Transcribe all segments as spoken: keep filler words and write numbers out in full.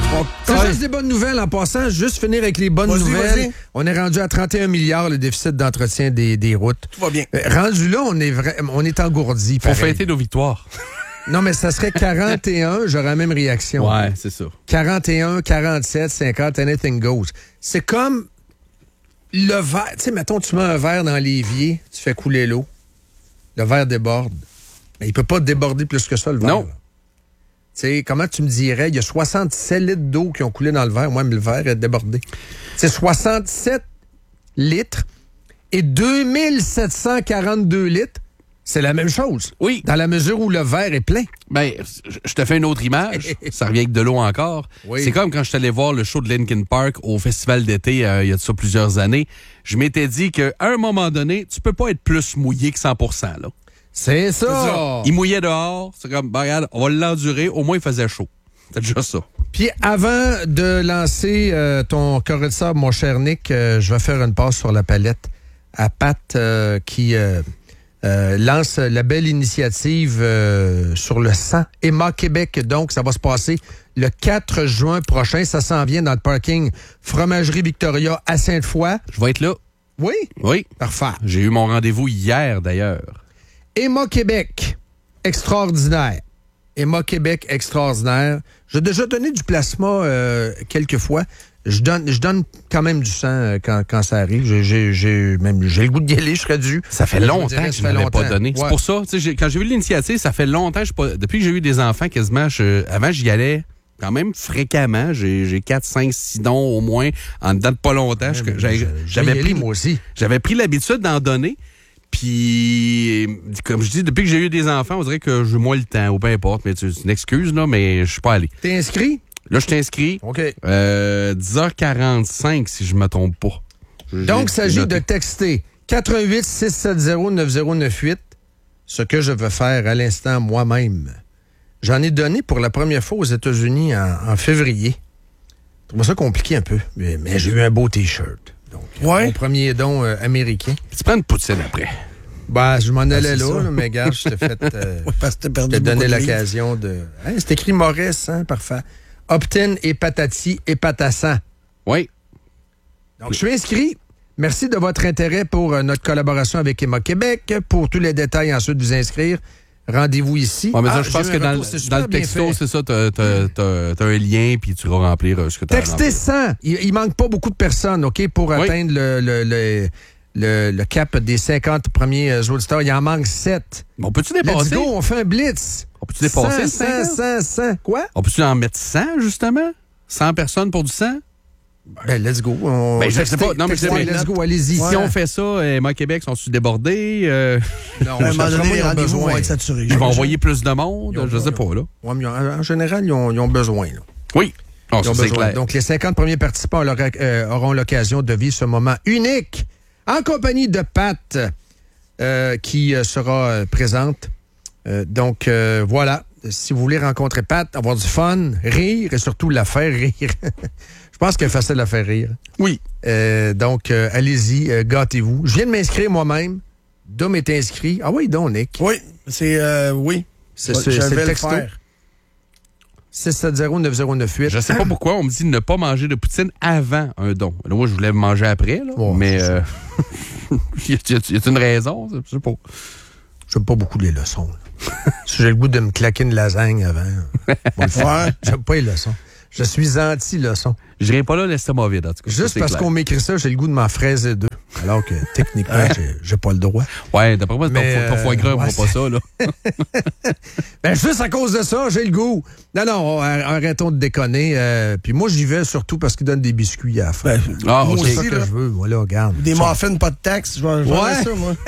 On... C'est ouais. juste des bonnes nouvelles en passant. Juste finir avec les bonnes vas-y, nouvelles. Vas-y. On est rendu à trente et un milliards le déficit d'entretien des, des routes. Tout va bien. Euh, rendu là, on est, vra... on est engourdi. Faut fêter nos victoires. Non, mais ça serait quarante et un, j'aurais la même réaction. Ouais, c'est ça. quarante et un, quarante-sept, cinquante, anything goes. C'est comme le verre. Tu sais, mettons, tu mets un verre dans l'évier, tu fais couler l'eau. Le verre déborde. Mais il peut pas déborder plus que ça, le verre. Non. Tu sais, comment tu me dirais, il y a soixante-sept litres d'eau qui ont coulé dans le verre. Moi, mais le verre est débordé. C'est soixante-sept litres et deux mille sept cent quarante-deux litres. C'est la même chose. Oui. Dans la mesure où le verre est plein. Ben, je te fais une autre image. Ça revient avec de l'eau encore. Oui. C'est comme quand je suis allé voir le show de Linkin Park au festival d'été euh, il y a de ça plusieurs années. Je m'étais dit qu'à un moment donné, tu peux pas être plus mouillé que cent pour cent, là. C'est ça. C'est ça. Il mouillait dehors. C'est comme, ben, regarde, on va l'endurer. Au moins, il faisait chaud. C'est déjà ça. Puis avant de lancer euh, ton carré de sable, mon cher Nick, euh, je vais faire une passe sur la palette à Pat euh, qui... Euh, Euh, lance la belle initiative euh, sur le sang. Emma Québec, donc, ça va se passer le quatre juin prochain. Ça s'en vient dans le parking Fromagerie Victoria à Sainte-Foy. Je vais être là. Oui? Oui. Parfait. J'ai eu mon rendez-vous hier, d'ailleurs. Emma Québec, extraordinaire. Emma Québec, extraordinaire. J'ai déjà donné du plasma euh, quelques fois. Je donne, je donne quand même du sang quand, quand ça arrive. J'ai, j'ai, j'ai, même, j'ai le goût d'y aller, je serais dû. Ça fait longtemps dirais, que je ne l'avais pas donné. Ouais. C'est pour ça, j'ai, quand j'ai vu l'initiative, ça fait longtemps. Je pas, depuis que j'ai eu des enfants, quasiment, je, avant, j'y allais quand même fréquemment. J'ai, j'ai quatre, cinq, six dons au moins en dedans de pas longtemps. Ouais, je, j'avais, j'avais pris, moi aussi. J'avais pris l'habitude d'en donner. Puis, comme je dis, depuis que j'ai eu des enfants, on dirait que j'ai moins le temps, ou peu importe. Mais c'est une excuse, là, mais je suis pas allé. T'es inscrit? Là, je t'inscris. OK. Euh, dix heures quarante-cinq, si je me trompe pas. Donc, il s'agit de texter quatre un huit, six sept zéro, neuf zéro neuf huit, ce que je veux faire à l'instant moi-même. J'en ai donné pour la première fois aux États-Unis en, en février. Je trouve ça compliqué un peu, mais, mais j'ai eu un beau T-shirt. Donc, ouais. Mon premier don euh, américain. Tu prends une poutine après. Ben, je m'en allais ben, là, là, mais regarde, je t'ai fait... Euh, oui, parce que t'as perdu je t'ai donné de l'occasion de... Hein, c'est écrit Maurice, hein, parfait. Opt-in et patati et patassan. Oui. Donc, je suis inscrit. Merci de votre intérêt pour euh, notre collaboration avec Emma Québec. Pour tous les détails, ensuite, vous inscrire. Rendez-vous ici. Ouais, mais ça, ah, je pense que dans, retour, le, dans le texto, c'est ça, t'as, t'as, t'as, t'as un lien, puis tu vas remplir euh, ce que tu as Textez cent. Il, il manque pas beaucoup de personnes, OK, pour oui. atteindre le... le, le Le, le cap des cinquante premiers euh, auditeurs. Il en manque sept. On peut-tu dépasser? Let's go, on fait un blitz. On peut-tu dépasser cent, cent, cent, cent. Quoi? On peut-tu en mettre cent, justement? cent personnes pour du sang? Ben, let's go. On... Ben, je sais pas. Non, mais textez, let's go, allez-y. Ouais. Si on fait ça, Emma Québec, sont-ils débordés? Euh... Non, à un moment donné, les rendez-vous vont être saturés. Ils vont envoyer plus de monde? Ont, je sais pas, là. Ouais, mais en général, ils ont, ils ont besoin, là. Oui. Oh, ils ça, ont c'est besoin. clair. Donc, les cinquante premiers participants euh, auront l'occasion de vivre ce moment unique en compagnie de Pat, euh, qui euh, sera euh, présente. Euh, donc, euh, voilà. Si vous voulez rencontrer Pat, avoir du fun, rire et surtout la faire rire. Je pense qu'elle est facile à faire rire. Oui. Euh, donc, euh, allez-y, euh, gâtez-vous. Je viens de m'inscrire moi-même. Dom est inscrit. Ah oui, donc, Nick. Oui, c'est... Euh, oui. C'est, c'est, c'est le texto. six sept zéro, neuf zéro neuf huit. Je sais pas pourquoi on me dit de ne pas manger de poutine avant un don. Là, moi, je voulais manger après, là, oh, mais euh, y a-t-il une raison? Je sais pas. J'aime pas beaucoup les leçons. Si j'ai le goût de me claquer une lasagne avant, on le faire. J'aime pas les leçons. Je suis anti-leçon. Je n'irai pas là l'estomac vide, en tout cas. Juste ça, parce clair. qu'on m'écrit ça, j'ai le goût de m'en fraiser deux. Alors que, techniquement, j'ai, j'ai pas le droit. Ouais, d'après moi, ton, ton foie gras, on ouais, voit pas ça, là. Ben, juste à cause de ça, j'ai le goût. Non, non, arrêtons de déconner. Euh, puis moi, j'y vais surtout parce qu'ils donnent des biscuits à la fin. Ben, ah, moi, aussi, c'est ça que là. je veux. Voilà, regarde. Des muffins, pas de taxes. Je vais ouais. ça, moi.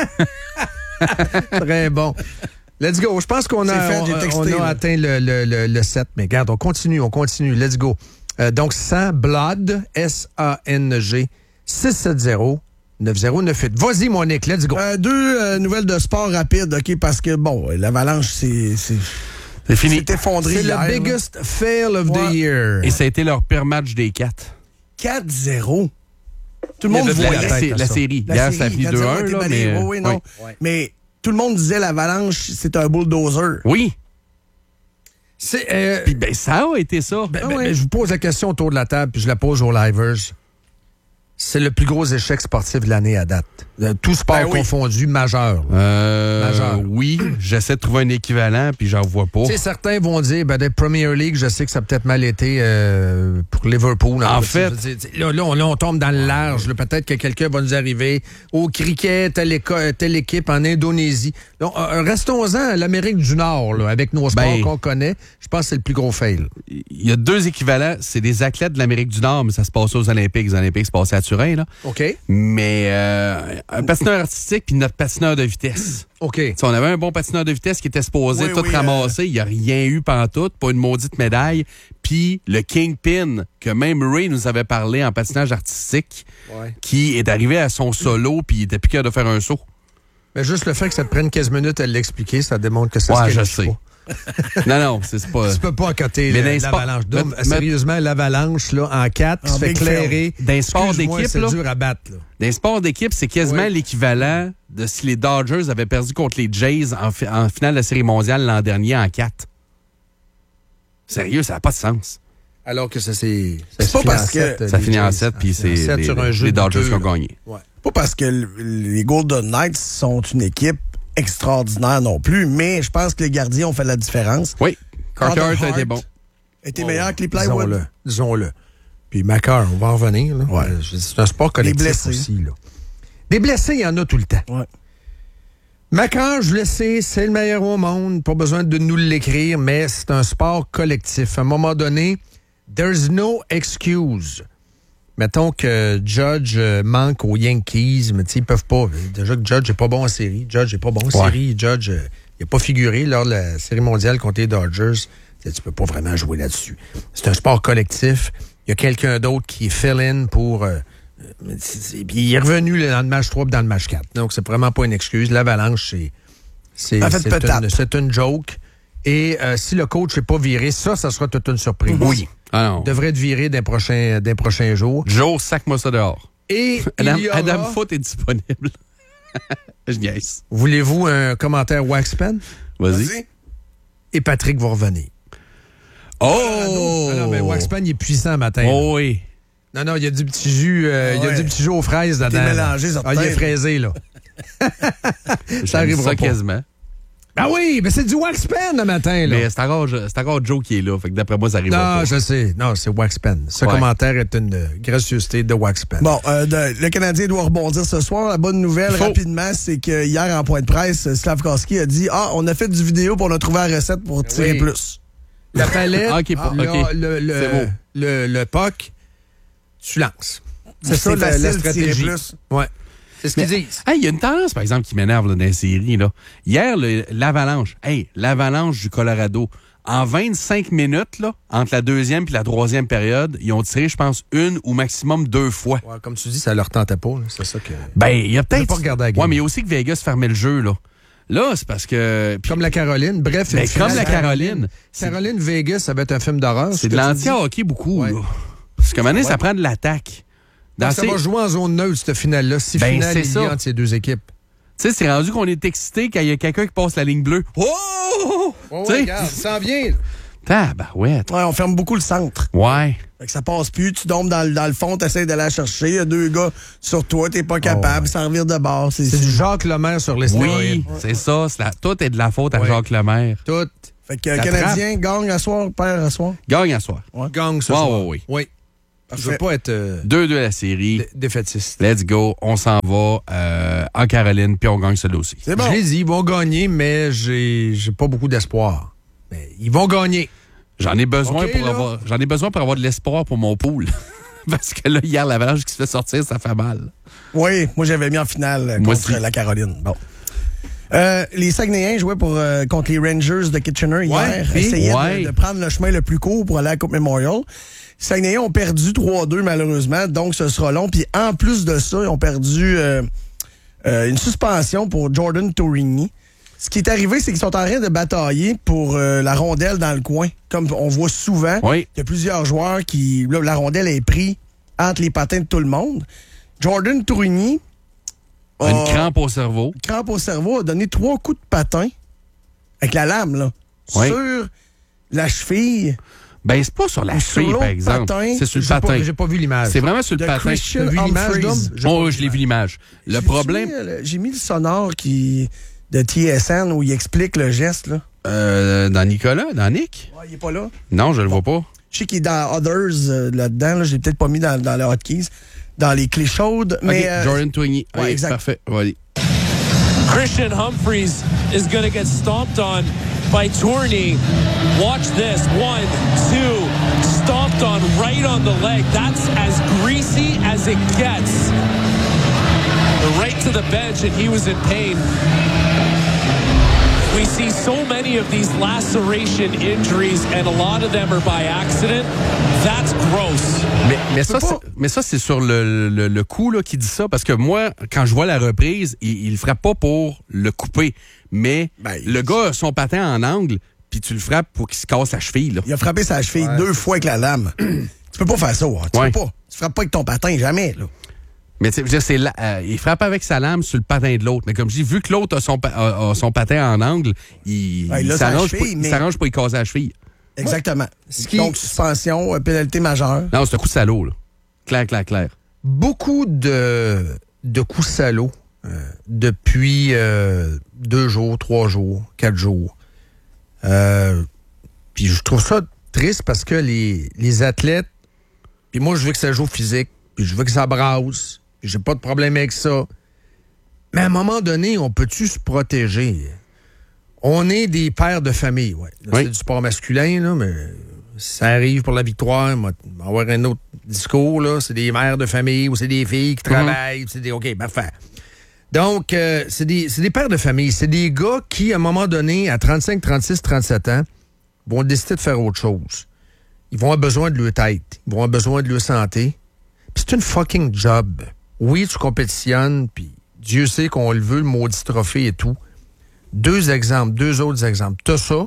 Très bon. Let's go. Je pense qu'on a, fait, on, texté, on a atteint le, le, le, le sept. Mais regarde, on continue, on continue. Let's go. Euh, donc, sang, blood, S A N G, six sept zéro, neuf zéro neuf huit. Vas-y, mon Nick, let's go. Euh, deux euh, nouvelles de sport rapide, OK, parce que, bon, l'Avalanche, c'est... c'est... C'est fini. C'est effondré C'est hier, le biggest là. fail of ouais. the year. Et ça a été leur pire match des quatre. quatre zéro. Tout le monde voyait la, la, la, la série. La hier, série, ça a fini deux un. Là, mais... Oui, oui, non. Ouais. Mais tout le monde disait l'Avalanche, c'est un bulldozer. Oui. C'est, euh, Puis ben, ça a été ça. ben, Ah ben, ouais. ben, je vous pose la question autour de la table, puis je la pose aux livers. C'est le plus gros échec sportif de l'année à date. Euh, Tout sport Ben oui. confondu, majeur. là. Euh, Majeur. oui, j'essaie de trouver un équivalent, puis j'en vois pas. Tu sais, certains vont dire, ben, des Premier League, je sais que ça a peut-être mal été euh, pour Liverpool. En là, fait- je veux dire, Là, là, on, là, on tombe dans le large. là. Peut-être que quelqu'un va nous arriver. Au cricket, telle, éco- telle équipe en Indonésie. Donc, euh, restons-en à l'Amérique du Nord, là, avec nos sports Ben- qu'on connaît. Je pense que c'est le plus gros fail. Il y a deux équivalents. C'est des athlètes de l'Amérique du Nord, mais ça se passait aux Olympiques. Les Olympiques se passaient à Turin, là. OK? Mais euh, un patineur artistique puis notre patineur de vitesse. OK. Tu sais, on avait un bon patineur de vitesse qui était supposé Oui, tout oui, ramasser. Il n'y a rien eu pantoute, pas une maudite médaille. Puis le Kingpin, que même Ray nous avait parlé en patinage artistique, Ouais. qui est arrivé à son solo puis il était plus capable de faire un saut. Mais juste le fait que ça te prenne quinze minutes à l'expliquer, ça démontre que ça Ouais, se je qualifie sais. pas. Non, non, c'est c'est pas... Tu peux pas accoter Mais le- dans les sports- l'avalanche. d'hommes. mais- Sérieusement, l'avalanche, là, en quatre, En tu fais big clairer. Dans les sports Excuse-moi, d'équipe, c'est là. dur à battre, là. Dans les sports d'équipe, c'est quasiment Ouais. l'équivalent de si les Dodgers avaient perdu contre les Jays en, fi- en finale de la Série mondiale l'an dernier en quatre. Sérieux, ça n'a pas de sens. Alors que ça, c'est. C'est ça pas finit parce en que- sept, Ça les finit en Jays. sept, puis En c'est sept les, sur un jeu les de Dodgers deux, qui ont là. gagné. Ouais. Pas parce que l- les Golden Knights sont une équipe extraordinaire non plus, mais je pense que les gardiens ont fait la différence. Oui, Carter Carter a été Hart bon. était Oh, meilleur que les Plywood. Disons-le. Disons-le. Puis Macar, on va en revenir. Là. Ouais. Euh, je- C'est un sport collectif Des blessés. aussi. Là. Des blessés, il y en a tout le temps. Ouais. Macar, je le sais, c'est le meilleur au monde. Pas besoin de nous l'écrire, mais c'est un sport collectif. À un moment donné, there's no excuse. Mettons que Judge euh, manque aux Yankees, mais tu sais, ils peuvent pas. Déjà que Judge n'est pas bon en série. Judge n'est pas bon en Ouais. série. Judge, euh, il n'a pas figuré lors de la série mondiale contre les Dodgers. Tu sais, tu peux pas vraiment jouer là-dessus. C'est un sport collectif. Il y a quelqu'un d'autre qui est fill-in pour... euh, euh, c'est- c'est- puis il est revenu là, dans le match trois et dans le match quatre. Donc, c'est vraiment pas une excuse. L'avalanche, c'est... C'est En fait, c'est peut-être. une, c'est une joke. Et euh, si le coach n'est pas viré, ça, ça sera toute une surprise. Oui. Ah non. Devrait être viré d'un prochain, d'un prochain jour. Joe, sac-moi ça dehors. Et Adam, il y aura- Adam Foote est disponible. Je niaise. Voulez-vous un commentaire Waxpen? Vas-y. Vas-y. Et Patrick va revenir. Oh! Ah non, mais Waxpen, il est puissant matin. Oh oui. Non, non, il y a du petit jus, euh, il y a Ouais. du petit jus aux fraises dedans. T'es là. mélangé, ça Ah, il est peut-être. fraisé, là. J'aime Ça arrivera ça pas. quasiment. Ah oui, mais c'est du Waxpen le matin, là. Mais c'est encore, c'est encore Joe qui est là. Fait que d'après moi, ça arrive Non, pas. je sais. Non, c'est Waxpen. Ce Ouais. commentaire est une euh, gracieuseté de Waxpen. Bon, euh, de- le Canadien doit rebondir ce soir. La bonne nouvelle, Il faut. rapidement, c'est que hier, en point de presse, Slavkovski a dit « Ah, on a fait du vidéo pour on a trouvé la recette pour tirer Oui. plus. La palette, Ah, ok, ah, ok. là, le, le, C'est beau. le, le P O C, tu lances. » C'est ça, la, facile la de tirer stratégie. plus. Ouais. C'est ce qu'ils disent. Hey, il y a une tendance, par exemple, qui m'énerve là, dans les séries. Là. Hier, le- l'avalanche. Hey, l'avalanche du Colorado. En vingt-cinq minutes, là, entre la deuxième et la troisième période, ils ont tiré, je pense, une ou maximum deux fois. Ouais, comme tu dis, ça leur tentait pas. là. C'est ça que. Ben, il y a peut-être. pas regardé la game. Ouais, mais il y a aussi que Vegas fermait le jeu, là. Là, c'est parce que. puis- Comme la Caroline. Bref, Ben, une finale comme la Caroline. C'est- Caroline Vegas, ça va être un film d'horreur. C'est ce de que tu dis. l'anti-hockey beaucoup, Ouais. là. Parce que maintenant, Ouais. ça prend de l'attaque. Dans Donc, ça ces- va jouer en zone neutre, cette finale-là. Si Ben, finale c'est il y ça. a entre ces deux équipes. Tu sais, c'est rendu qu'on est excité quand il y a quelqu'un qui passe la ligne bleue. Oh! Tu sais? ça s'en vient. Tabarouette. Ouais, on ferme beaucoup le centre. Ouais. Fait que ça passe plus, tu tombes dans, le- dans le fond, t'essaies d'aller la chercher, il y a deux gars sur toi, t'es pas capable, ça revire de bord. C'est, C'est du Jacques Lemaire sur les Oui, stéroïdes. c'est ça. C'est la- Tout est de la faute à Ouais. Jacques Lemaire. Tout Fait que le Ça Canadien gagne à soir, perd à soir. Gagne à soir. gang ce Ouais, soir. ouais, ouais. Oui. Je veux pas être euh, deux deux à la série. dé- défaitiste. Let's go. On s'en va euh, en Caroline, puis on gagne celui aussi. C'est bon. Je l'ai dit, ils vont gagner, mais j'ai j'ai pas beaucoup d'espoir. Mais ils vont gagner. J'en ai besoin Ok, pour là. avoir j'en ai besoin pour avoir de l'espoir pour mon pool. Parce que là, hier, l'avalanche qui se fait sortir, ça fait mal. Oui, moi j'avais mis en finale euh, Moi contre aussi. la Caroline. Bon. Euh, les Saguenayens jouaient pour, euh, contre les Rangers de Kitchener hier. puis- Essayaient Ouais. de, de prendre le chemin le plus court pour aller à la Coupe Memorial. Les Saguenayens ont perdu trois deux malheureusement, donc ce sera long. Puis en plus de ça, ils ont perdu euh, euh, une suspension pour Jordan Torrini. Ce qui est arrivé, c'est qu'ils sont en train de batailler pour euh, la rondelle dans le coin. Comme on voit souvent, Oui. il y a plusieurs joueurs qui... Là, la rondelle est prise entre les patins de tout le monde. Jordan Torrini Une a- crampe au cerveau. crampe au cerveau, a donné trois coups de patin avec la lame, là, Oui. sur La cheville. Ben, c'est pas sur la Ou cheville, sur par l'autre exemple. patin. C'est sur le J'ai pas, patin. j'ai pas vu l'image. C'est vraiment sur le De patin. Christian T'as vu l'image, Humphreys. Dom? J'ai Oh, pas je vu l'ai vu l'image. Le J'ai-tu problème... mis, euh, J'ai mis le sonore qui de T S N où il explique le geste, là. Euh, dans Nicolas, dans Nick? Ouais, il est pas là. Non, je le vois pas. Je sais qu'il est dans Others euh, là-dedans. Là. Je l'ai peut-être pas mis dans, dans le hotkeys, dans les clés chaudes. Mais, OK, euh, Jordan Twigny. ouais, OK, exact. Parfait, on va aller. Christian Humphreys is going to get stomped on by Tourney. Watch this. One, two, stomped on right on the leg. That's as greasy as it gets. Right to the bench, and he was in pain. We see so many of these laceration injuries, and a lot of them are by accident. That's gross. Mais, mais, ça, pas- c'est, mais ça, c'est sur le, le, le coup là, qui dit ça, parce que moi, quand je vois la reprise, il, il le frappe pas pour le couper, mais Ben, le gars a son patin en angle, puis tu le frappes pour qu'il se casse la cheville. Là. il a frappé sa cheville deux fois avec la lame. Tu peux pas faire ça. Hein. Tu Ouais. peux pas. Tu frappes pas avec ton patin, jamais. Là. Mais tu sais, je veux dire, c'est la- euh, il frappe avec sa lame sur le patin de l'autre. Mais comme je dis, vu que l'autre a son, pa- a, a son patin en angle, il, Ouais, il il a sa s'arrange, cheville, pour, mais- il s'arrange pour y casser la cheville. Exactement. Ce qui- Donc, suspension, euh, pénalité majeure. Non, c'est un coup de salaud, là. Clair, clair, clair. Beaucoup de, de coups salauds euh, depuis euh, deux jours, trois jours, quatre jours. Euh, Puis je trouve ça triste parce que les, les athlètes, puis moi je veux que ça joue physique, puis je veux que ça brasse, puis j'ai pas de problème avec ça. Mais à un moment donné, on peut-tu se protéger? On est des pères de famille, ouais. Là, Oui. c'est du sport masculin, là, mais ça arrive pour la victoire. On va avoir un autre discours, là. C'est des mères de famille ou c'est des filles qui travaillent. C'est des. OK, parfait. Donc, euh, c'est des, c'est des pères de famille. C'est des gars qui, à un moment donné, à trente-cinq, trente-six, trente-sept ans, vont décider de faire autre chose. Ils vont avoir besoin de leur tête. Ils vont avoir besoin de leur santé. Puis c'est une fucking job. Oui, tu compétitionnes, puis Dieu sait qu'on le veut, le maudit trophée et tout. Deux exemples, deux autres exemples. T'as ça,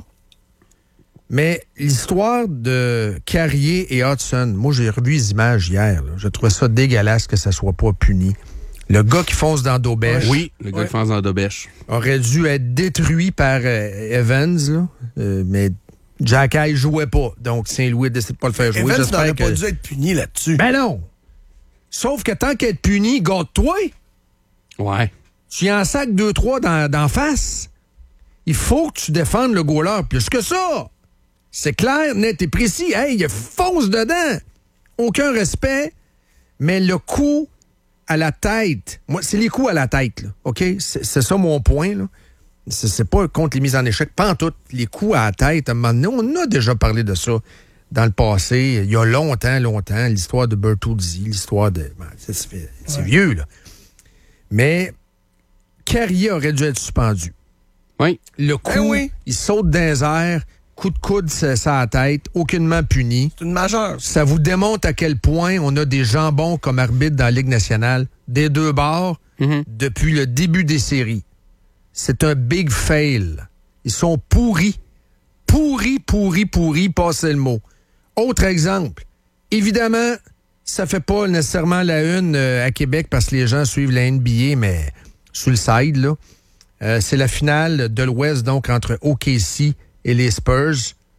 mais l'histoire de Carrier et Hudson, moi, j'ai revu les images hier. Là. Je trouvais ça dégueulasse que ça soit pas puni. Le gars qui fonce dans Daubèche Oui, le gars Ouais. qui fonce dans la dobèche. aurait dû être détruit par euh, Evans, là. Euh, mais Jack Eye jouait pas. Donc, Saint-Louis décide de pas le faire jouer. Evans J'espère n'aurait que... pas dû être puni là-dessus. Ben non! Sauf que tant qu'être puni, garde-toi! Ouais. Tu y en sacs deux trois dans, d'en face. Il faut que tu défendes le goaler plus que ça. C'est clair, net et précis. Hey, il fonce dedans. Aucun respect, mais le coup à la tête. Moi, c'est les coups à la tête, là. OK? C'est, c'est ça mon point, là. C'est, c'est pas contre les mises en échec. Pas en tout. Les coups à la tête, à un moment donné, on a déjà parlé de ça dans le passé. Il y a longtemps, longtemps. L'histoire de Bertuzzi, l'histoire de... Ben, c'est, c'est, c'est vieux, là. Mais Carrier aurait dû être suspendu. Oui. Le coup, Ben oui. il saute dans les airs, coup de coude sur sa tête, aucunement puni. C'est une majeure. Ça vous démontre à quel point on a des jambons comme arbitres dans la Ligue nationale, des deux bords, Mhm. depuis le début des séries. C'est un big fail. Ils sont pourris. Pourris, pourris, pourris, passez le mot. Autre exemple. Évidemment, ça fait pas nécessairement la une euh, à Québec parce que les gens suivent la N B A, mais sur le side, là. Euh, c'est la finale de l'Ouest, donc, entre O K C et les Spurs.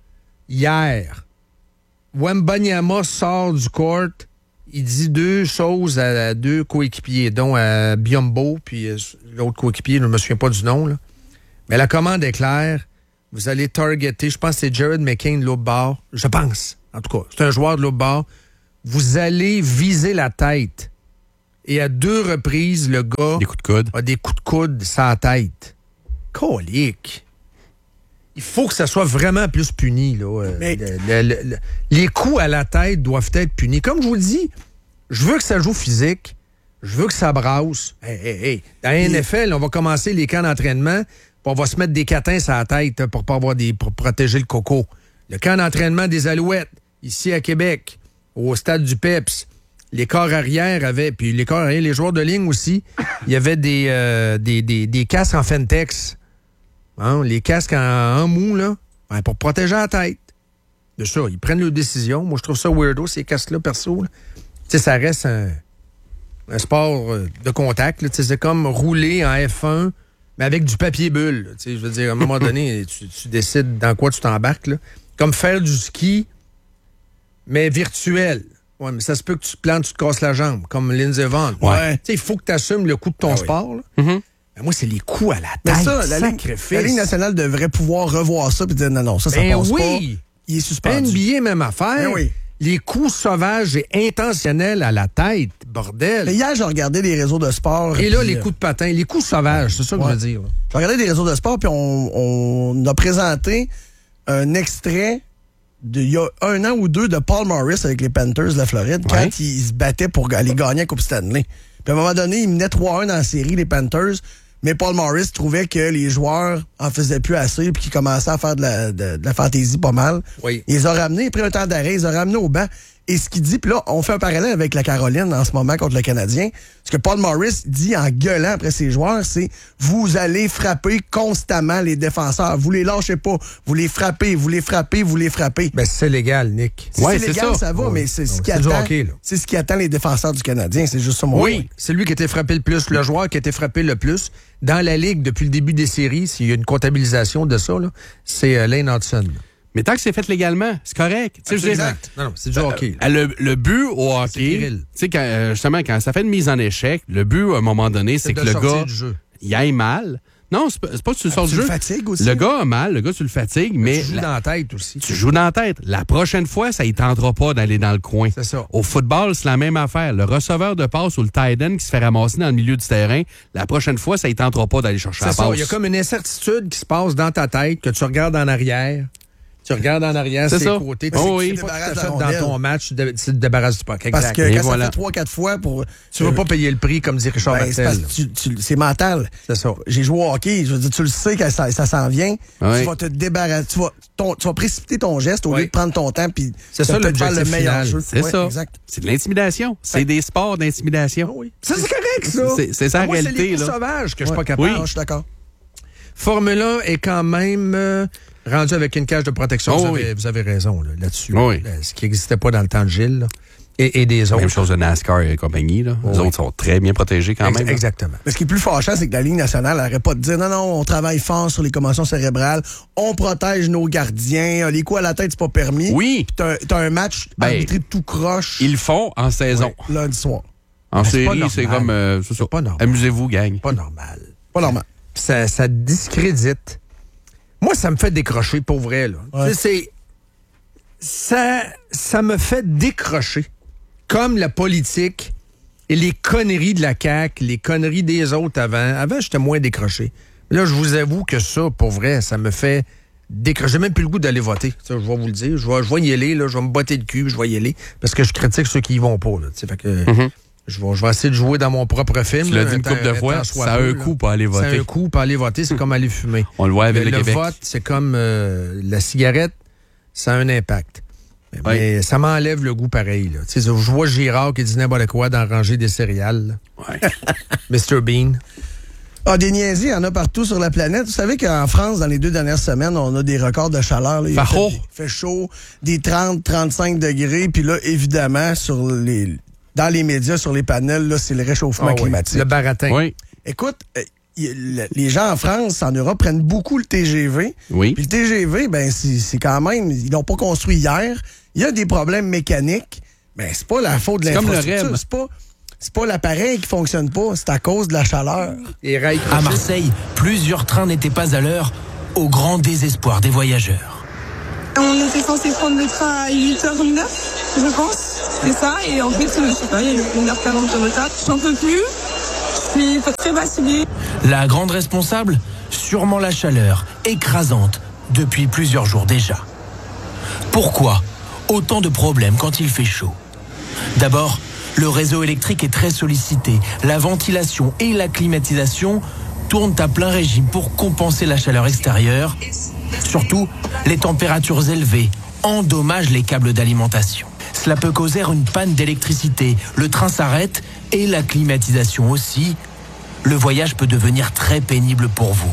Hier, Wembanyama sort du court. Il dit deux choses à, à deux coéquipiers, dont à Biombo, puis euh, l'autre coéquipier, je ne me souviens pas du nom, là. Mais la commande est claire. Vous allez targeter, je pense que c'est Jared McCain de l'autre bord. Je pense, en tout cas. C'est un joueur de l'autre bord. Vous allez viser la tête. Et à deux reprises, le gars Des coups de coude. a des coups de coude sur la tête. Colique. Il faut que ça soit vraiment plus puni, là. Euh, Mais- le- le- le- le- les coups à la tête doivent être punis. Comme je vous le dis, je veux que ça joue physique. Je veux que ça brasse. Hey, hey, hey. Dans la N F L, on va commencer les camps d'entraînement, puis on va se mettre des catins sur la tête hein, pour pas avoir des, pour protéger le coco. Le camp d'entraînement des Alouettes, ici à Québec, au stade du Peps, les corps arrière avaient, puis les corps arrière, les joueurs de ligne aussi, il y avait des, euh, des, des, des casques en Fentex. Hein, les casques en, en mou, là, ben, pour protéger la tête. De ça, ils prennent leurs décisions. Moi, je trouve ça weirdo, ces casques-là, perso. Là. Tu sais, ça reste un, un sport euh, de contact. Là. Tu sais, c'est comme rouler en F un, mais avec du papier bulle. là. Tu sais, je veux dire, à un moment donné, tu, tu décides dans quoi tu t'embarques. Là. comme faire du ski, mais virtuel. Ouais, mais ça se peut que tu te plantes, tu te casses la jambe, comme Lindsey Vonn. Ouais. Tu sais, il faut que tu assumes le coût de ton Ah oui. sport. Là. Mm-hmm. Ben, moi, c'est les coups à la Mais tête. ça, la Ligue, sacrifice. la Ligue nationale devrait pouvoir revoir ça et dire non, non, ça, ça Ben passe oui. pas. Il est suspendu. N B A, même affaire. Ben oui. Les coups sauvages et intentionnels à la tête, bordel. Mais hier, j'ai regardé les réseaux de sport. Et là, puis, les euh, coups de patin, les coups sauvages, c'est ça que Ouais. je veux dire. là. J'ai regardé les réseaux de sport, puis on, on a présenté un extrait d'il y a un an ou deux de Paul Morris avec les Panthers de la Floride, Ouais. quand il se battait pour aller gagner la Coupe Stanley. Puis à un moment donné, il menait trois un dans la série, les Panthers, mais Paul Morris trouvait que les joueurs en faisaient plus assez, puis qu'ils commençaient à faire de la, de, de la fantaisie pas mal. Oui. Il les a ramenés, après un temps d'arrêt, il les a ramenés au banc. Et ce qu'il dit, puis là, on fait un parallèle avec la Caroline en ce moment contre le Canadien. Ce que Paul Morris dit en gueulant après ses joueurs, c'est « Vous allez frapper constamment les défenseurs. Vous les lâchez pas. Vous les frappez, vous les frappez, vous les frappez. Ben, c'est légal, Nick. » Si Ouais, c'est c'est légal, ça, ça. va, Oui. mais c'est ce Oui, qui c'est du attend. hockey, là. C'est ce qui attend les défenseurs du Canadien. C'est juste ça mon point. Oui, c'est lui qui a été frappé le plus, le joueur qui a été frappé le plus dans la Ligue depuis le début des séries. S'il y a une comptabilisation de ça, là, c'est euh, Lane Hudson. Mais tant que c'est fait légalement, c'est correct. Tu sais, je veux dire, Exact. Non, non, c'est du hockey. là. Le, le but au C'est hockey, viril. tu sais, quand, euh, justement, quand ça fait une mise en échec, le but, à un moment donné, c'est de que le sortir gars, du jeu. il aille mal. Non, c'est pas, c'est pas que tu le sors du Tu le jeu. fatigues aussi. Le gars a mal, le gars, tu le fatigues, mais Tu joues la- dans la tête aussi. tu joues dans la tête. La prochaine fois, ça ne tentera pas d'aller dans le coin. C'est ça. Au football, c'est la même affaire. Le receveur de passe ou le tight end qui se fait ramasser dans le milieu du terrain, la prochaine fois, ça ne tentera pas d'aller chercher C'est la ça. passe. Il y a comme une incertitude qui se passe dans ta tête, que tu regardes en arrière. Tu regardes en arrière, C'est ses ça. côtés. Tu Oh sais oui. pas tout à Débarrasse fait la dans rondelle. ton match, tu te, tu te débarrasses du puck. Parce Exact. que Et quand voilà. ça fait trois quatre fois pour... Tu vas pas payer le prix, comme dit Richard Ben, c'est parce Martel. que tu- tu- c'est mental. C'est ça. J'ai joué au hockey, je veux dire, tu le sais que ça, ça s'en vient. Ouais. Tu vas te débarrasser, tu vas, ton- tu vas précipiter ton geste au Oui. lieu de prendre ton temps puis C'est de ça, peut-être faire le l'objectif meilleur final. jeu. C'est Ouais, ça. Exact. C'est de l'intimidation. C'est des sports d'intimidation. Oui. Ça, c'est correct, ça. C'est- c'est ça la Moi, réalité, c'est les coups là. sauvages que je suis Ouais. pas capable. Oui. Ah, je suis d'accord. Formule un est quand même euh, rendu avec une cage de protection. Oh, vous, avez, oui. vous avez raison là, là-dessus. Oui. Là, ce qui n'existait pas dans le temps de Gilles. là. Et, et des autres. Même chose de NASCAR et compagnie. Là. Les Oui. autres sont très bien protégés quand Ex- même. là. Exactement. Mais ce qui est plus fâchant, c'est que la Ligue nationale n'arrête pas de dire non, non, on travaille fort sur les commotions cérébrales, on protège nos gardiens, les coups à la tête, c'est pas permis. Oui. Puis t'as, t'as un match Ben, arbitré de tout croche Ils le font en saison. lundi soir. En Mais c'est pas série, c'est normal. comme... euh, c'est ça. C'est pas normal. Amusez-vous, gang. Pas normal. Pas normal. Ça, ça discrédite. Moi, ça me fait décrocher, pour vrai. Là. Ouais. Tu sais, c'est... Ça, ça me fait décrocher. Comme la politique et les conneries de la C A Q, les conneries des autres avant. Avant, j'étais moins décroché. Mais là, je vous avoue que ça, pour vrai, ça me fait décrocher. J'ai même plus le goût d'aller voter. Ça, je vais vous le dire. Je vais, je vais y aller, là, je vais me botter le cul, je vais y aller. Parce que je critique ceux qui y vont pas. Là, tu sais, fait que, Mhm. je, vais, je vais essayer de jouer dans mon propre film. Tu l'as là, dit une un couple de temps- fois, un temps soit ça a peu, un là. coût pour aller Ça a voter. un coût pour aller voter, c'est comme aller fumer. On le voit avec le, le, le Québec. vote, c'est comme euh, la cigarette, ça a un impact. Mais, Oui. mais ça m'enlève le goût pareil. Là. Tu sais, je vois Girard qui dit n'importe quoi dans ranger des céréales. Ouais. mister Bean. Ah, des niaiseries, il y en a partout sur la planète. Vous savez qu'en France, dans les deux dernières semaines, on a des records de chaleur. Là. Il Fait fait, chaud. il fait chaud, des trente, trente-cinq degrés. Puis là, évidemment, sur les, dans les médias, sur les panels, là, c'est le réchauffement Ah oui, climatique. le baratin. Oui. Écoute, euh, y- le- les gens en France, en Europe, prennent beaucoup le T G V. Oui. Puis le T G V, ben c'est c'est quand même, ils l'ont pas construit hier. Il y a des problèmes mécaniques, mais c'est pas la faute de C'est comme le l'infrastructure. R E M. C'est pas, c'est pas l'appareil qui fonctionne pas, c'est à cause de la chaleur. Et rails À crochés. Marseille, plusieurs trains n'étaient pas à l'heure, au grand désespoir des voyageurs. On était censé prendre le train à huit heures neuf, je pense. C'est ça. Et en fait, je sais pas, il y a eu une heure quarante de retard. J'en peux plus. Je suis très fatiguée. La grande responsable, sûrement la chaleur, écrasante, depuis plusieurs jours déjà. Pourquoi autant de problèmes quand il fait chaud? D'abord, le réseau électrique est très sollicité. La ventilation et la climatisation tournent à plein régime pour compenser la chaleur extérieure. Surtout, les températures élevées endommagent les câbles d'alimentation. Cela peut causer une panne d'électricité. Le train s'arrête et la climatisation aussi. Le voyage peut devenir très pénible pour vous.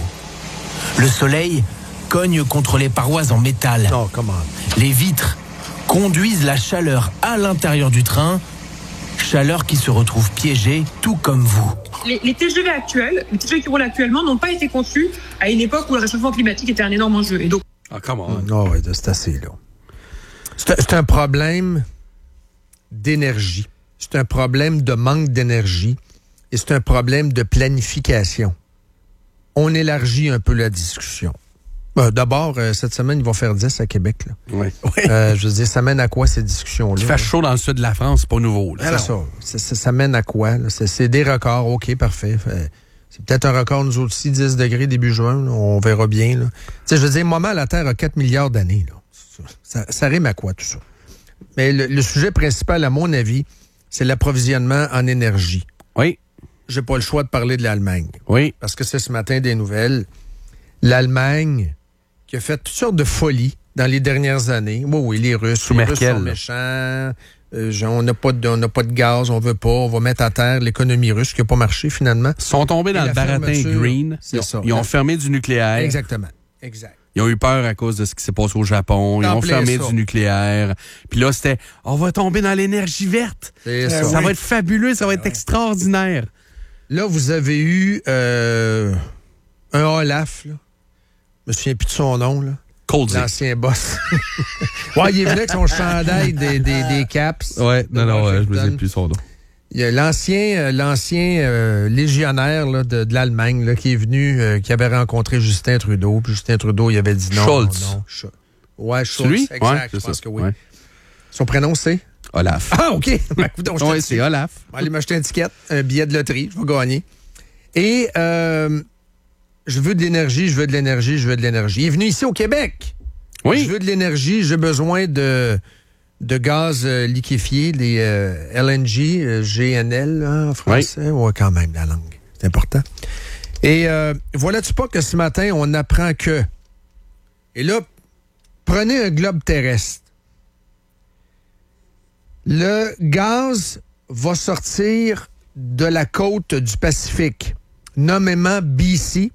Le soleil cogne contre les parois en métal. Non, comment? Les vitres conduisent la chaleur à l'intérieur du train, chaleur qui se retrouve piégée, tout comme vous. Les, les T G V actuels, les T G V qui roulent actuellement n'ont pas été conçus à une époque où le réchauffement climatique était un énorme enjeu. Et donc, Ah, come on. Oh, ouais, c'est assez, là. C'est, c'est un problème d'énergie. C'est un problème de manque d'énergie. Et c'est un problème de planification. On élargit un peu la discussion. Euh, d'abord, euh, cette semaine, ils vont faire dix à Québec. Là. Oui. Euh, je veux dire, ça mène à quoi, ces discussions-là? Il fait chaud dans le sud de la France, c'est pas nouveau. Là. C'est ça. C'est, c'est, ça mène à quoi? Là? C'est, c'est des records. OK, parfait. Fait, c'est peut-être un record, nous aussi, dix degrés début juin. Là. On verra bien. Là. Je veux dire, moment, la Terre a quatre milliards d'années. Là. Ça, ça rime à quoi, tout ça? Mais le, le sujet principal, à mon avis, c'est l'approvisionnement en énergie. Oui. J'ai pas le choix de parler de l'Allemagne. Oui. Parce que c'est ce matin des nouvelles. L'Allemagne qui a fait toutes sortes de folies dans les dernières années. Oui, oui, les Russes. Sous les Merkel. Russes sont méchants. Euh, on n'a pas, de, on n'a pas de gaz, on veut pas. On va mettre à terre l'économie russe qui n'a pas marché finalement. Ils sont tombés dans Et le la baratin fermeture, green. c'est Ils ont, ça. ils ont fermé du nucléaire. Exactement. Exact. Ils ont eu peur à cause de ce qui s'est passé au Japon. Ils En ont plein fermé ça. du nucléaire. Puis là, c'était, on va tomber dans l'énergie verte. C'est Ça, ça. va être fabuleux, ça va être extraordinaire. Là, vous avez eu euh, un Olaf, là. Je me souviens plus de son nom, là. Coldsy. L'ancien boss. Ouais, il est venu avec son chandail des, des, des Caps. Ouais, non, non, ouais, je me Washington. souviens plus son nom. Il y a l'ancien, euh, l'ancien euh, légionnaire là, de, de l'Allemagne là, qui est venu, euh, qui avait rencontré Justin Trudeau. Puis Justin Trudeau, il avait dit non. Schultz. Non, non. Sch- ouais, C'est Schultz. lui? Exact, Ouais, je c'est pense ça. que oui. Ouais. Son prénom, c'est? Olaf. Ah, OK. Ben, écoute, on se Oui, dit- c'est Olaf. Je vais aller m'acheter un ticket, un billet de loterie, je vais gagner. Et euh, je veux de l'énergie, je veux de l'énergie, je veux de l'énergie. Il est venu ici au Québec. Oui. Je veux de l'énergie, j'ai besoin de, de gaz euh, liquéfié, des euh, L N G, euh, G N L hein, en français. Ouais, quand même, la langue. C'est important. Et euh, voilà-tu pas que ce matin, on apprend que... Et là, prenez un globe terrestre. Le gaz va sortir de la côte du Pacifique, nommément B C.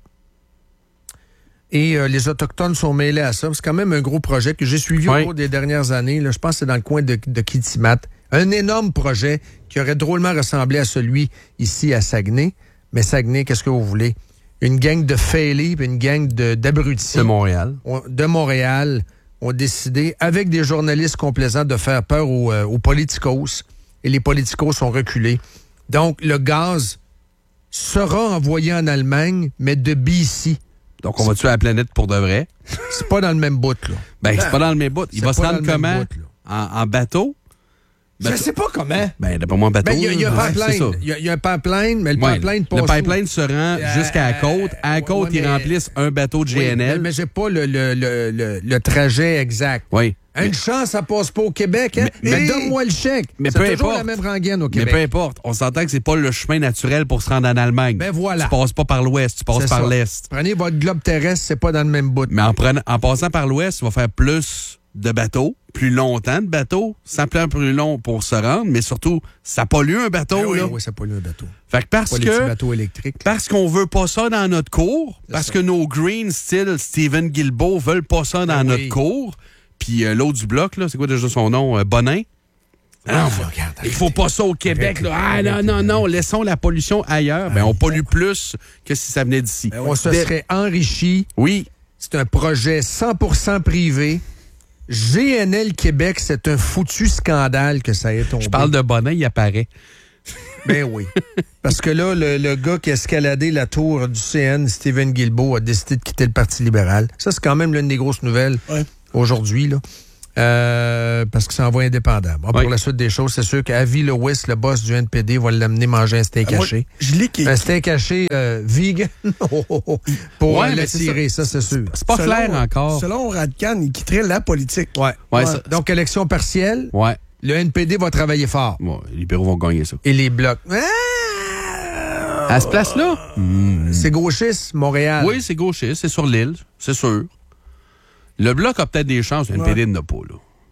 Et euh, les Autochtones sont mêlés à ça. C'est quand même un gros projet que j'ai suivi Oui. au cours des dernières années. Là. Je pense que c'est dans le coin de, de Kitimat. Un énorme projet qui aurait drôlement ressemblé à celui ici à Saguenay. Mais Saguenay, qu'est-ce que vous voulez? Une gang de failés, une gang de, d'abrutis De Montréal. ont- de Montréal ont décidé, avec des journalistes complaisants, de faire peur aux, euh, aux politicos. Et les politicos ont reculé. Donc, le gaz sera envoyé en Allemagne, mais de B C. Donc, on va tuer la planète pour de vrai. C'est pas dans le même bout, là. Ben, c'est pas dans le même bout. Il C'est va se pas rendre dans le même comment? bout, là. En, en bateau? Je sais pas comment. Ben, d'après moi, en bateau. Ben, il y a, il y a un là. Ouais, c'est ça. pipeline. Il y a- il y a un pipeline, mais le Ouais, pipeline passe le où? pipeline se rend jusqu'à la côte. À la ouais, côte, ouais, ils mais- remplissent un bateau de Oui, G N L. mais, mais j'ai pas le, le, le, le, le trajet exact. Oui. Une chance, ça passe pas au Québec, hein? Mais- Mais, mais- donne-moi le chèque. mais c'est peu toujours importe. la même rengaine au Mais Québec. peu importe. On s'entend que c'est pas le chemin naturel pour se rendre en Allemagne. Ben voilà. Tu passes pas par l'ouest, tu passes C'est par ça. l'est. Prenez votre globe terrestre, c'est pas dans le même bout. Mais en, prenant, en passant par l'ouest, tu vas faire plus de bateaux, plus longtemps de bateaux, ça prend plus long pour se rendre, mais surtout, ça pollue un bateau. Ben oui, là. oui, c'est pas lui un bateau. Fait que parce Pas les petits que bateaux électriques. parce qu'on veut pas ça dans notre cour, C'est parce ça. que nos Greens, style Stephen Guilbeault, veulent pas ça dans Ben notre oui. cour, puis euh, l'autre du bloc, là, c'est quoi déjà son nom? Euh, Bonin? Ah, Non, regarde, il faut pas ça au Québec. Là. Ah Arrêtez, non, non, non, laissons la pollution ailleurs. Ben, on pollue plus que si ça venait d'ici. On se Dès- serait enrichi. Oui, C'est un projet cent pour cent privé. G N L Québec, c'est un foutu scandale que ça ait tombé. je parle de Bonin, il apparaît. Ben oui. Parce que là, le, le gars qui a escaladé la tour du C N, Stephen Guilbeault, a décidé de quitter le Parti libéral. Ça, c'est quand même l'une des grosses nouvelles Ouais. aujourd'hui, là. Euh, parce qu'il s'en va indépendant. Bon, Oui. Pour la suite des choses, c'est sûr qu'Avi Lewis, le boss du N P D, va l'amener manger un steak Moi, haché. je lis qu'il Un steak haché euh, vegan Oh, oh, oh. pour Ouais, euh, mais c'est l'attirer, ça, c'est sûr. C'est pas selon- clair encore. Selon Radcan, il quitterait la politique. Ouais. Ouais, Ouais. ça- Donc, élection partielle, ouais. le N P D va travailler fort. Bon, les libéraux vont gagner ça. Et les blocs. Ah! À ce place-là? C'est gauchiste, Montréal. Oui, c'est gauchiste, c'est sur l'île, c'est sûr. Le bloc a peut-être des chances, le N P D n'a pas, là.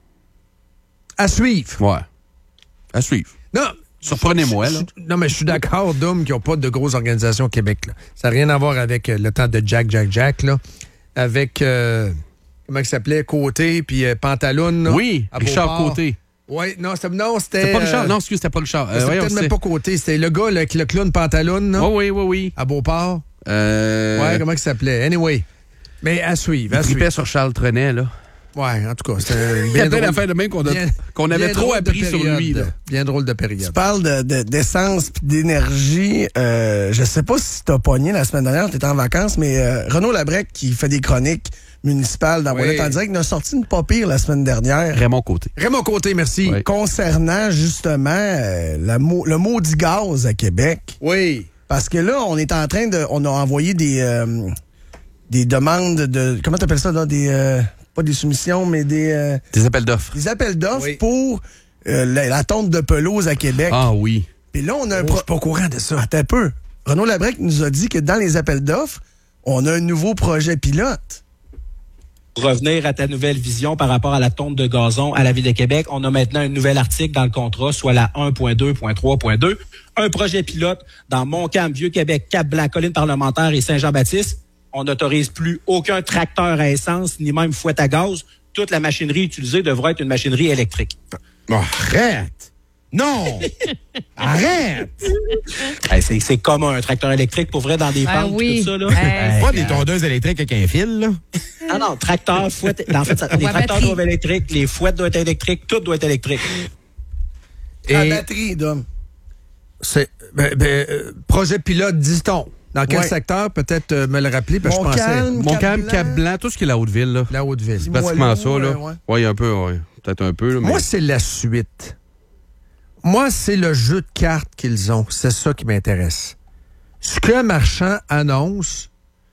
À suivre. Ouais. À suivre. Non. Surprenez-moi, je- là. je- Non, mais je suis d'accord, Dom, qui n'ont pas de grosses organisations au Québec. Là. Ça n'a rien à voir avec euh, le temps de Jack, Jack, Jack, là. Avec, euh, comment il s'appelait, Côté, puis euh, Pantaloune, là, Oui, à Richard Beauport. Côté. Oui, non, c'était, non, c'était... C'était pas Richard? euh, Non, excuse, c'était pas Richard. Euh, c'était voyons, peut-être même c'est- pas Côté. C'était le gars, là, le clown Pantaloune, là, Oui, oui, oui, oui. à Beauport. Euh... Ouais, comment il s'appelait? Anyway. Mais à suivre, Il à tripait suivre. sur Charles Trenet, là. Ouais, en tout cas, c'était Il y bien a plein drôle. d'affaires de même qu'on, a- Bien- qu'on avait bien trop drôle de appris sur période. lui, là. Bien drôle de Tu période. parles de, de- d'essence puis d'énergie. Euh, je sais pas si t'as pogné la semaine dernière, t'étais en vacances, mais euh, Renaud Labrec, qui fait des chroniques municipales dans Oui. Wallet en direct, nous a sorti une pas pire la semaine dernière. Raymond Côté. Raymond Côté, merci. Ouais. Concernant justement euh, la mo- le maudit gaz à Québec. Oui. Parce que là, on est en train de. On a envoyé des, euh, des demandes de. Comment t'appelles ça, là? Des. euh, pas des soumissions, mais des. euh, Des appels d'offres. des appels d'offres Oui. pour euh, la, la tonte de pelouse à Québec. Ah oui. Puis là, on a un Oh, pro- je suis pas au courant de ça. Attends un peu. Renaud Labrec nous a dit que dans les appels d'offres, on a un nouveau projet pilote. Pour revenir à ta nouvelle vision par rapport à la tonte de gazon à la Ville de Québec, on a maintenant un nouvel article dans le contrat, soit la un point deux point trois point deux. Un projet pilote dans Montcalm, Vieux-Québec, Cap-Blanc, Colline parlementaire et Saint-Jean-Baptiste. On n'autorise plus aucun tracteur à essence, ni même fouette à gaz. Toute la machinerie utilisée devra être une machinerie électrique. Arrête! Non! Arrête! Hey, c'est, c'est comme un tracteur électrique, pour vrai, dans des Ah pentes, oui. tout ça, là. Hey. Pas des tondeuses électriques avec un fil, là. Ah non, tracteur, fouette. En fait, ça- les Ouais, tracteurs batterie. doivent être électriques, les fouettes doivent être électriques, tout doit être électrique. La Et batterie, Dom. c'est. Ben, ben, euh, projet pilote, dit-on. Dans quel Ouais. secteur? Peut-être euh, me le rappeler, parce que je pensais. Montcalm, Montcalm, Cap-Blanc. Cap-Blanc, tout ce qui est la Haute-Ville, là. La Haute-Ville. C'est Pratiquement Moellon, ça, là. euh, ouais. Oui, un peu, ouais. Peut-être un peu, là, mais... Moi, c'est la suite. Moi, c'est le jeu de cartes qu'ils ont. C'est ça qui m'intéresse. Ce que Marchand annonce,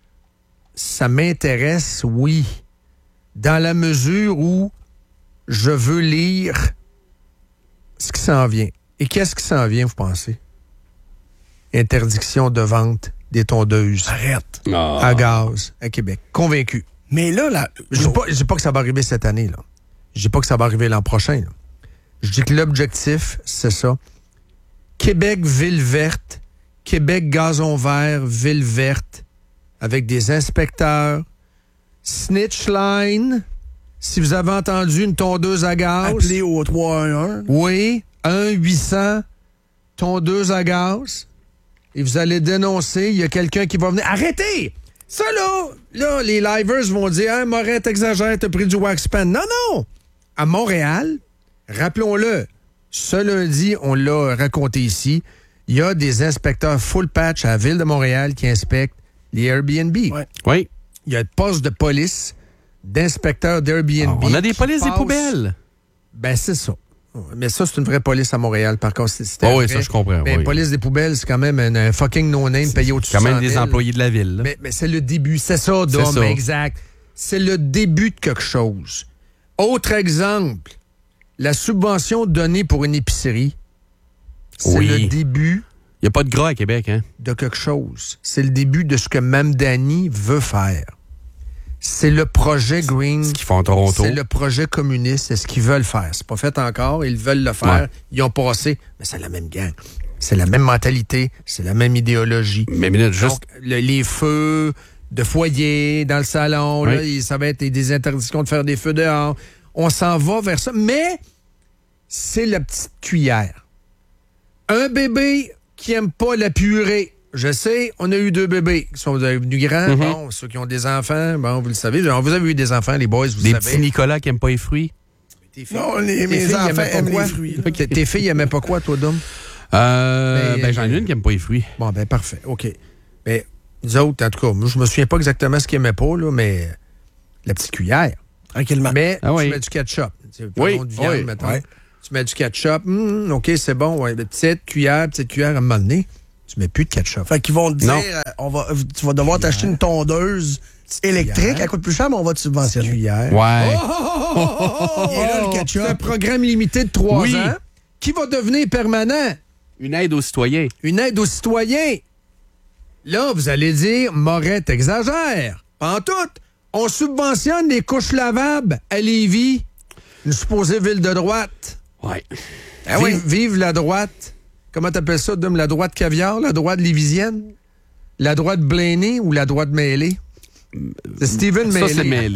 ça m'intéresse, oui, dans la mesure où je veux lire ce qui s'en vient. Et qu'est-ce qui s'en vient, vous pensez? Interdiction de vente des tondeuses Arrête. Ah. à gaz à Québec. Convaincu. Mais là, là. Je dis pas, je dis pas que ça va arriver cette année, là. Je dis pas que ça va arriver l'an prochain, là. Je dis que l'objectif, c'est ça. Québec, ville verte. Québec, gazon vert, ville verte. Avec des inspecteurs. Snitch line. Si vous avez entendu une tondeuse à gaz. Appelé au trois un un. Oui, un huit cents tondeuse à gaz. Et vous allez dénoncer, il y a quelqu'un qui va venir. Arrêtez! Ça, là, là, les livers vont dire, hein, Moret, t'exagères, t'as pris du wax pen. Non, non! À Montréal, rappelons-le, ce lundi, on l'a raconté ici, il y a des inspecteurs full patch à la Ville de Montréal qui inspectent les Airbnb. Ouais. Oui. Il y a de postes de police, d'inspecteurs d'Airbnb. On a des qui polices des passent- poubelles. Ben, c'est ça. Mais ça, c'est une vraie police à Montréal, par contre. c'est- c'était Oh oui, vrai. ça, je comprends, Mais oui. police des poubelles, c'est quand même un, un fucking no-name payé au-dessus Quand de même cent des mille. employés de la ville, là. Mais, mais c'est le début. C'est ça, C'est Dom, ça. exact. C'est le début de quelque chose. Autre exemple, la subvention donnée pour une épicerie, c'est Oui. le début Il n'y a pas de gras à Québec, hein? de quelque chose. C'est le début de ce que Mme Dani veut faire. C'est le projet Green. Ce qu'ils font à Toronto. C'est le projet communiste, c'est ce qu'ils veulent faire. C'est pas fait encore, ils veulent le faire. Ouais. Ils ont passé, mais c'est la même gang. C'est la même mentalité, c'est la même idéologie. Mais minute, juste... Donc, le- les feux de foyer dans le salon, Oui. là, il- ça va être des interdictions de faire des feux dehors. On s'en va vers ça, mais c'est la petite cuillère. Un bébé qui aime pas la purée. Je sais, on a eu deux bébés qui sont devenus grands. Mhm. Bon, ceux qui ont des enfants, bon, vous le savez. Genre, vous avez eu des enfants, les boys, vous Des savez. petits Nicolas qui n'aiment pas les fruits. Tes filles- Non, les, tes mes filles enfants aimaient pas aiment quoi? les fruits. là. Tes- Tes filles aimaient pas quoi, toi, Dom? Euh, Mais, ben, j'en ai euh, une qui n'aime pas les fruits. Bon, ben, parfait. OK. Mais, nous autres, en tout cas, moi, je me souviens pas exactement ce qu'ils aimaient pas, là, mais la petite cuillère. Tranquillement. Mais Ah tu oui. mets du ketchup. Tu sais, Oui, parlons de viande, oui, mettons. ouais. Tu mets du ketchup. Hum, OK, c'est bon. Ouais. Petite cuillère, petite cuillère, à un moment donné, tu mets plus de ketchup. Fait qu'ils vont te dire, Non. euh, on va, tu vas devoir t'acheter une tondeuse électrique. cuillère. Elle coûte plus cher, mais on va te subventionner. Cuillère. Ouais. Il est là, le ketchup. C'est un programme limité de trois Oui. ans qui va devenir permanent. Une aide aux citoyens. Une aide aux citoyens. Là, vous allez dire, Moret t'exagère. Pas en tout. On subventionne les couches lavables à Lévis, une supposée ville de droite. Ouais. Ah oui. Vive, vive la droite. Comment t'appelles ça, Dom? La droite caviar? La droite lévisienne? La droite Blaney ou la droite mêlée? C'est Steven Ça, Mêlé. c'est mêlé.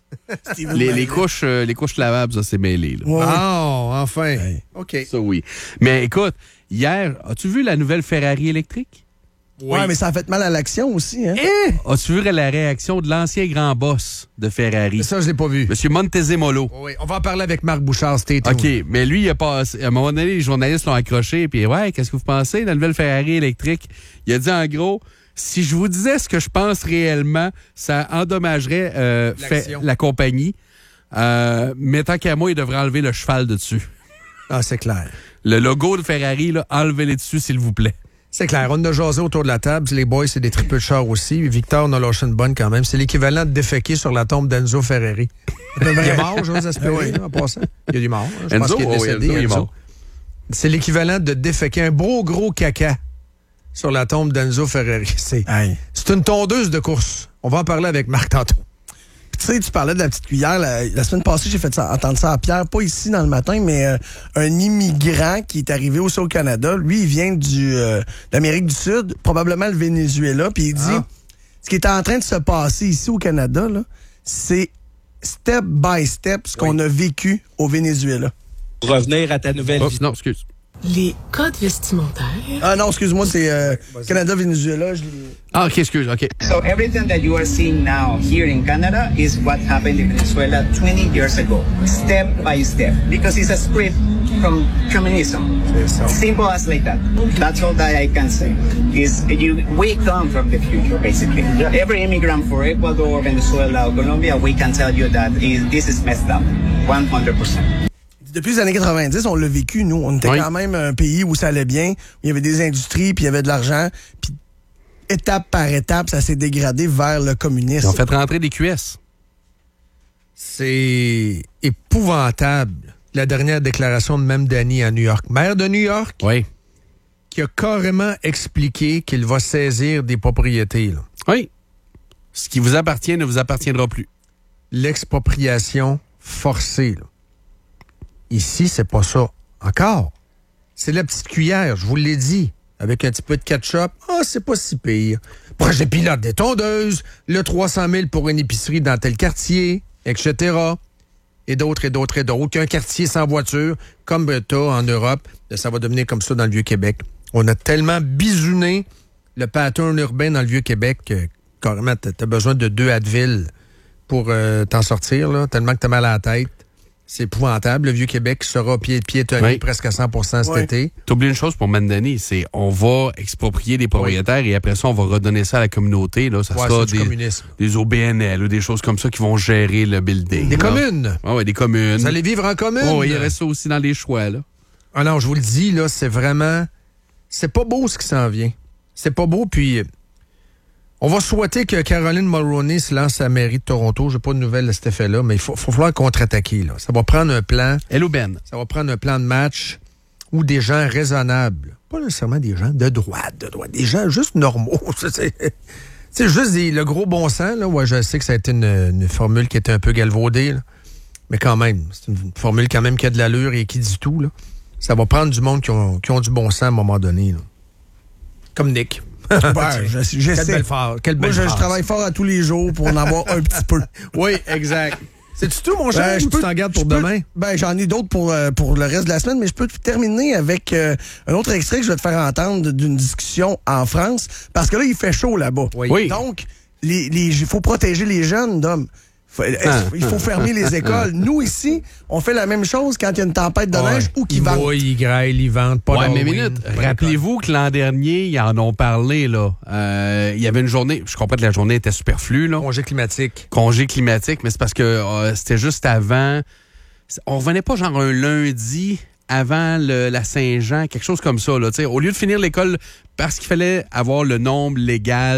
les, les, couches, euh, les couches lavables, ça, c'est mêlé. Là. Ouais, ouais. Ah, enfin. Ouais. OK. Ça, oui. Mais écoute, hier, as-tu vu la nouvelle Ferrari électrique? Oui. Ouais, mais ça a fait mal à l'action aussi. Hein? Eh! As-tu vu la réaction de l'ancien grand boss de Ferrari? Ça, je l'ai pas vu. Monsieur Montezemolo. Oui, on va en parler avec Marc Bouchard. C'était OK, mais lui, il a passé, à un moment donné, les journalistes l'ont accroché, puis ouais, qu'est-ce que vous pensez de la nouvelle Ferrari électrique? Il a dit en gros, si je vous disais ce que je pense réellement, ça endommagerait euh, fait, la compagnie. Euh, mais tant qu'à moi, il devrait enlever le cheval de dessus. Ah, c'est clair. Le logo de Ferrari, là, enlevez-les dessus, s'il vous plaît. C'est clair. On a jasé autour de la table. Les boys, c'est des tripeux de char aussi. Victor n'a lâché une bonne quand même. C'est l'équivalent de déféquer sur la tombe d'Enzo Ferrari. Il est mort, j'ose espérer, en passant. Il y a du mort. Hein. Je Enzo, pense qu'il est décédé. oh, Enzo, il est mort. C'est l'équivalent de déféquer un beau gros caca sur la tombe d'Enzo Ferrari. C'est, c'est une tondeuse de course. On va en parler avec Marc tantôt. Tu sais, tu parlais de la petite cuillère. La, la semaine passée, j'ai fait ça, entendre ça à Pierre, pas ici dans le matin, mais euh, un immigrant qui est arrivé aussi au Canada. Lui, il vient du euh, d'Amérique du Sud, probablement le Venezuela, puis il dit, ah. ce qui est en train de se passer ici au Canada, là, c'est step by step ce oui. qu'on a vécu au Venezuela. Pour revenir à ta nouvelle... Oh, non, excuse. Les codes vestimentaires. Ah non, excuse-moi, c'est euh, Canada-Venezuela. Je... Ah, OK, excuse, OK. So everything that you are seeing now here in Canada is what happened in Venezuela twenty years ago, step by step, because it's a script from communism. Simple as like that. That's all that I can say. Is you we come from the future, basically. Every immigrant for Ecuador, Venezuela, or Colombia, we can tell you that is, this is messed up, one hundred percent. Depuis les années quatre-vingt-dix, on l'a vécu, nous. On était oui. quand même un pays où ça allait bien, où il y avait des industries, puis il y avait de l'argent. Puis étape par étape, ça s'est dégradé vers le communisme. Ils ont fait rentrer des Q S. C'est épouvantable, la dernière déclaration de Mamdani à New York. Maire de New York, oui. qui a carrément expliqué qu'il va saisir des propriétés. Là. Oui. Ce qui vous appartient ne vous appartiendra plus. L'expropriation forcée, là. Ici, c'est pas ça. Encore. C'est la petite cuillère, je vous l'ai dit. Avec un petit peu de ketchup, ah, c'est pas si pire. Projet pilote des tondeuses, le trois cent mille pour une épicerie dans tel quartier, et cetera. Et d'autres, et d'autres, et d'autres. Aucun quartier sans voiture, comme t'as en Europe. Ça va devenir comme ça dans le Vieux-Québec. On a tellement bisouné le pattern urbain dans le Vieux-Québec que, carrément, t'as besoin de deux Advil pour euh, t'en sortir, là, tellement que t'as mal à la tête. C'est épouvantable. Le Vieux-Québec sera pié- piétonné oui. presque à cent pour cent cet oui. été. T'oublies une chose pour Mamdani, c'est on va exproprier des propriétaires oui. et après ça, on va redonner ça à la communauté. Là. Ça ouais, sera des, des O B N L ou des choses comme ça qui vont gérer le building. Des là. communes. Ah oui, des communes. Vous allez vivre en commune. Oh, il y aurait ça aussi dans les choix. Là. Ah non, je vous le dis, là, c'est vraiment... C'est pas beau ce qui s'en vient. C'est pas beau, puis... On va souhaiter que Caroline Mulroney se lance à la mairie de Toronto. J'ai pas de nouvelles à cet effet-là, mais il faut, faut falloir contre-attaquer. Là. Ça va prendre un plan. Elle ou Ben? Ça va prendre un plan de match où des gens raisonnables, pas nécessairement des gens de droite, de droite, des gens juste normaux. C'est, c'est juste des, le gros bon sens. Là. Ouais, je sais que ça a été une, une formule qui était un peu galvaudée, là. Mais quand même, c'est une formule quand même qui a de l'allure et qui dit tout. Là. Ça va prendre du monde qui ont, qui ont du bon sens à un moment donné. Là. Comme Nick. Ben, je, je Quelle sais. belle phare, quelle belle Moi, je, je travaille fort à tous les jours pour en avoir un petit peu. Oui, exact. C'est-tu tout, mon cher? Ben, je peux t'en garde pour peux, demain. Ben, j'en ai d'autres pour, euh, pour le reste de la semaine, mais je peux terminer avec euh, un autre extrait que je vais te faire entendre d'une discussion en France, parce que là, il fait chaud là-bas. Oui. oui. Donc, il les, les, faut protéger les jeunes, d'hommes. Ah. Il faut fermer les écoles. Nous, ici, on fait la même chose quand il y a une tempête de neige ouais. ou qu'il vente. Oui, ils grêlent, ils vendent pas ouais, mais minute, rappelez-vous que l'an dernier, ils en ont parlé, là. Euh, il y avait une journée, je comprends que la journée était superflue, là. Congé climatique. Congé climatique, mais c'est parce que euh, c'était juste avant. On revenait pas genre un lundi avant le, la Saint-Jean, quelque chose comme ça, là. T'sais, au lieu de finir l'école parce qu'il fallait avoir le nombre légal